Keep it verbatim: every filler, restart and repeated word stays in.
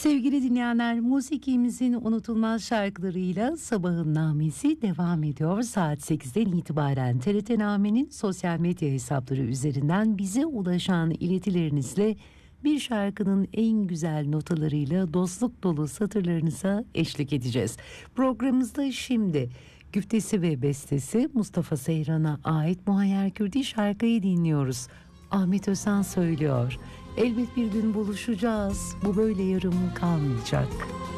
Sevgili dinleyenler, musikimizin unutulmaz şarkılarıyla Sabahın Namesi devam ediyor. Saat sekizden itibaren T R T Name'nin sosyal medya hesapları üzerinden bize ulaşan iletilerinizle bir şarkının en güzel notalarıyla dostluk dolu satırlarınıza eşlik edeceğiz. Programımızda şimdi güftesi ve bestesi Mustafa Seyran'a ait Muhayyer Kürdi şarkıyı dinliyoruz. Ahmet Özhan söylüyor. Elbet bir gün buluşacağız. Bu böyle yarım kalmayacak.